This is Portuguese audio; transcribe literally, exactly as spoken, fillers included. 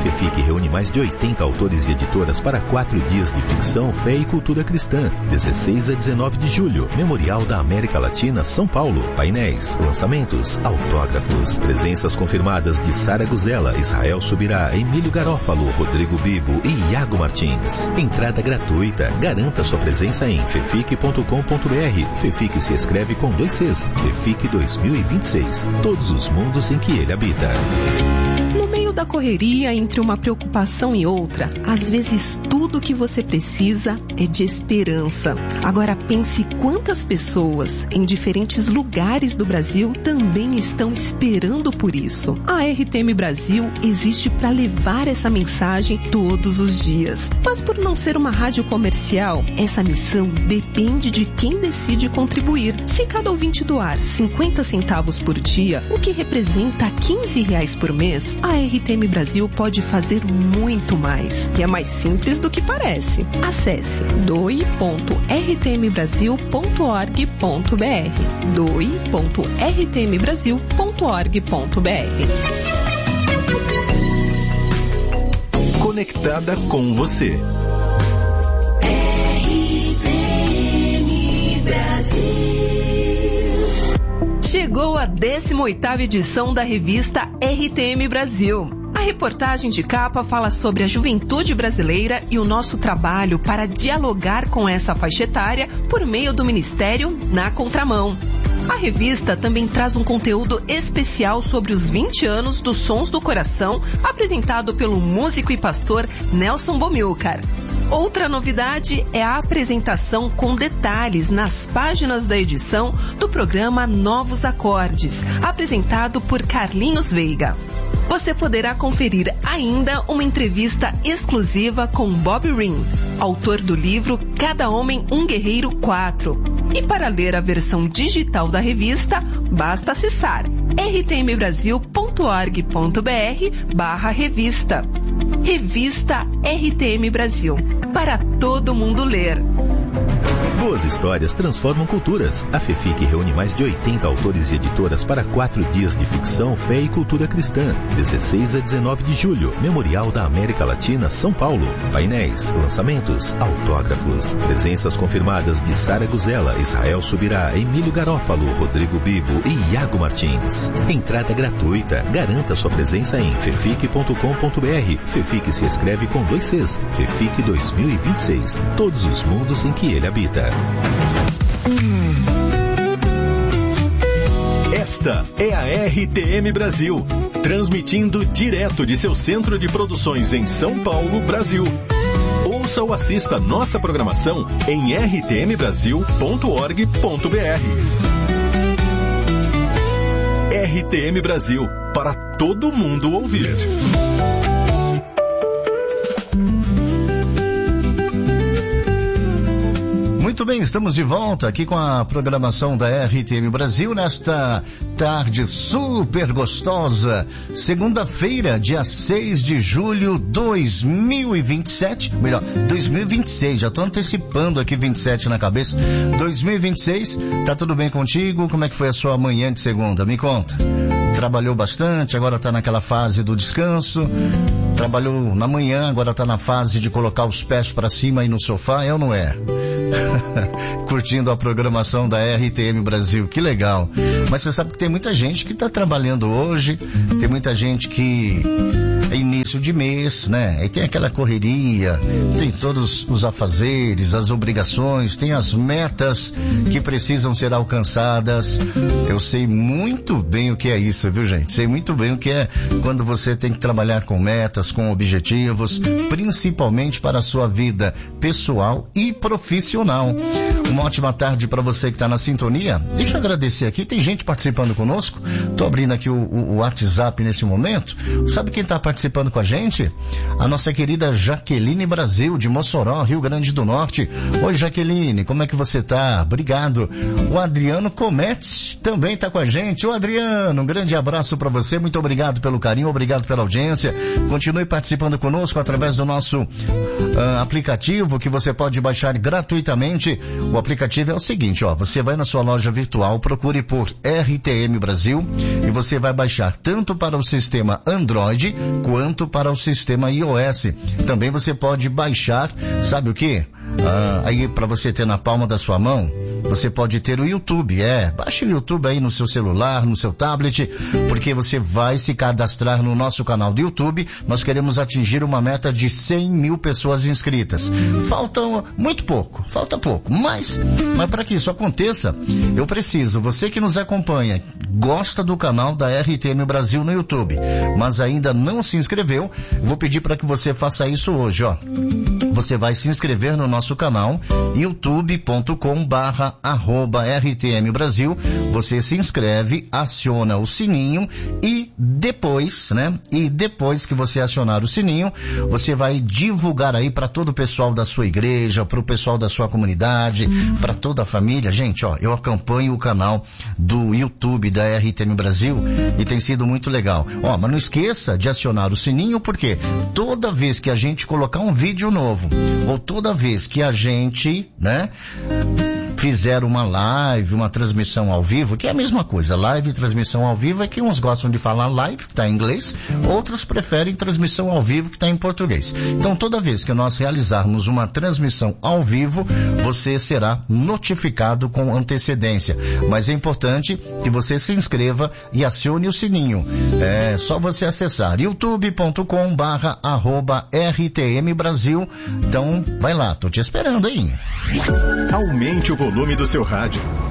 FEFIC reúne mais de oitenta autores e editoras para quatro dias de ficção, fé e cultura cristã. dezesseis a dezenove de julho, Memorial da América Latina, São Paulo. Painéis, lançamentos, autógrafos. Presenças confirmadas de Sara Guzella, Israel Subirá, Emílio Garófalo, Rodrigo Bibo e Iago Martins. Entrada gratuita. Garanta sua presença em fefic ponto com ponto br. FEFIC se escreve com dois Cs. FEFIC dois mil e vinte e seis. Todos os mundos em que ele habita. No meio da correria entre uma preocupação e outra, às vezes tudo o que você precisa é de esperança. Agora pense quantas pessoas em diferentes lugares do Brasil também estão esperando por isso. A R T M Brasil existe para levar essa mensagem todos os dias. Mas por não ser uma rádio comercial, essa missão depende de quem decide contribuir. Se cada ouvinte doar cinquenta centavos por dia, o que representa quinze reais por mês, a R T M Brasil pode fazer muito mais. E é mais simples do que parece. Acesse doe ponto r t m brasil ponto org ponto b r. doe ponto r t m brasil ponto org ponto b r. Conectada com você. R T M Brasil. Chegou a décima oitava edição da revista R T M Brasil. A reportagem de capa fala sobre a juventude brasileira e o nosso trabalho para dialogar com essa faixa etária por meio do Ministério Na Contramão. A revista também traz um conteúdo especial sobre os vinte anos dos Sons do Coração, apresentado pelo músico e pastor Nelson Bomilcar. Outra novidade é a apresentação com detalhes nas páginas da edição do programa Novos Acordes, apresentado por Carlinhos Veiga. Você poderá conferir ainda uma entrevista exclusiva com Bob Ring, autor do livro Cada Homem um Guerreiro quatro. E para ler a versão digital da revista, basta acessar r t m brasil ponto org ponto b r barra revista. Revista R T M Brasil, para todo mundo ler. Boas histórias transformam culturas. A FEFIC reúne mais de oitenta autores e editoras para quatro dias de ficção, fé e cultura cristã. dezesseis a dezenove de julho, Memorial da América Latina, São Paulo. Painéis, lançamentos, autógrafos. Presenças confirmadas de Sara Guzella, Israel Subirá, Emílio Garófalo, Rodrigo Bibo e Iago Martins. Entrada gratuita. Garanta sua presença em fefic ponto com ponto br. FEFIC se escreve com dois Cs. FEFIC dois mil e vinte e seis. Todos os mundos em que ele habita. Esta é a R T M Brasil, transmitindo direto de seu centro de produções em São Paulo, Brasil. Ouça ou assista nossa programação em r t m brasil ponto org ponto b r. R T M Brasil, para todo mundo ouvir. Muito bem, estamos de volta aqui com a programação da R T M Brasil nesta tarde super gostosa, segunda-feira, dia seis de julho de dois mil e vinte e sete, melhor, dois mil e vinte e seis, já estou antecipando aqui vinte e sete na cabeça, dois mil e vinte e seis, tá tudo bem contigo? Como é que foi a sua manhã de segunda? Me conta. Trabalhou bastante, agora está naquela fase do descanso, trabalhou na manhã, agora está na fase de colocar os pés para cima aí no sofá, é ou não é? Curtindo a programação da R T M Brasil, que legal. Mas você sabe que tem muita gente que está trabalhando hoje, tem muita gente que é início de mês, né? Aí tem aquela correria, tem todos os afazeres, as obrigações, tem as metas que precisam ser alcançadas. Eu sei muito bem o que é isso, viu, gente? Sei muito bem o que é quando você tem que trabalhar com metas, com objetivos, principalmente para a sua vida pessoal e profissional. Uma ótima tarde para você que está na sintonia. Deixa eu agradecer aqui, tem gente participando conosco. Estou abrindo aqui o, o, o WhatsApp nesse momento. Sabe quem está participando com a gente? A nossa querida Jaqueline Brasil, de Mossoró, Rio Grande do Norte. Oi, Jaqueline, como é que você está? Obrigado. O Adriano Comete também está com a gente. Ô, Adriano, um grande abraço para você. Muito obrigado pelo carinho, obrigado pela audiência. Continue participando conosco através do nosso uh, aplicativo que você pode baixar gratuitamente. O aplicativo é o seguinte, ó, você vai na sua loja virtual, procure por R T M Brasil e você vai baixar tanto para o sistema Android quanto para o sistema iOS. Também você pode baixar, sabe o que? Ah, aí para você ter na palma da sua mão, você pode ter o YouTube, é, baixe o YouTube aí no seu celular, no seu tablet, porque você vai se cadastrar no nosso canal do YouTube. Nós queremos atingir uma meta de cem mil pessoas inscritas. Faltam muito pouco, falta pouco, mas, mas para que isso aconteça, eu preciso, você que nos acompanha, gosta do canal da R T M Brasil no YouTube, mas ainda não se inscreveu, vou pedir para que você faça isso hoje, ó. Você vai se inscrever no nosso canal, youtube ponto com barra arroba R T M Brasil, você se inscreve, aciona o sininho e depois, né, e depois que você acionar o sininho, você vai divulgar aí para todo o pessoal da sua igreja, para o pessoal da sua comunidade, para toda a família. Gente, ó, eu acompanho o canal do YouTube da R T M Brasil e tem sido muito legal. Ó, mas não esqueça de acionar o sininho, porque toda vez que a gente colocar um vídeo novo, ou toda vez que a gente, né, fizer uma live, uma transmissão ao vivo, que é a mesma coisa, live e transmissão ao vivo é que uns gostam de falar live, que está em inglês, outros preferem transmissão ao vivo, que está em português. Então, toda vez que nós realizarmos uma transmissão ao vivo, você será notificado com antecedência. Mas é importante que você se inscreva e acione o sininho. É só você acessar youtube ponto com barra arroba R T M Brasil. Então, vai lá, tô te esperando aí. Aumente o volume do seu rádio.